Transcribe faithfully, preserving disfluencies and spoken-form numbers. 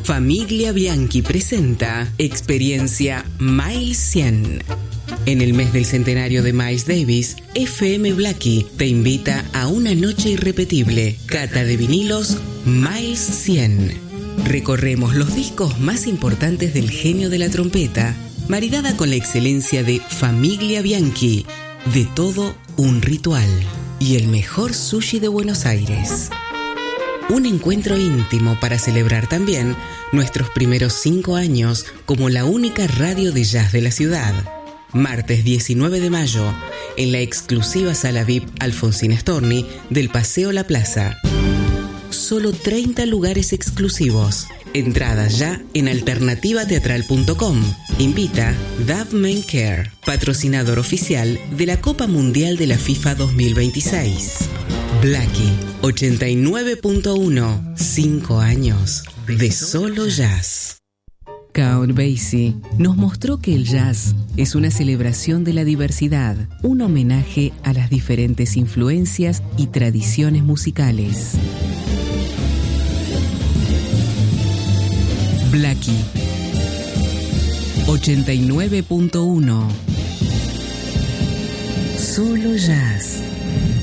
Famiglia Bianchi presenta Experiencia Miles cien. En el mes del centenario de Miles Davis, F M Blackie te invita a una noche irrepetible, cata de vinilos Miles cien. Recorremos los discos más importantes del genio de la trompeta, maridada con la excelencia de Famiglia Bianchi, de todo un ritual y el mejor sushi de Buenos Aires. Un encuentro íntimo para celebrar también nuestros primeros cinco años como la única radio de jazz de la ciudad. Martes diecinueve de mayo, en la exclusiva sala V I P Alfonsín Storni del Paseo La Plaza. Solo treinta lugares exclusivos. Entradas ya en alternativa teatral punto com. Invita Dove Men Care, patrocinador oficial de la Copa Mundial de la FIFA dos mil veintiséis. Blackie ochenta y nueve punto uno. Cinco años de solo jazz. Count Basie nos mostró que el jazz es una celebración de la diversidad, un homenaje a las diferentes influencias y tradiciones musicales. Blackie ochenta y nueve punto uno. Solo jazz.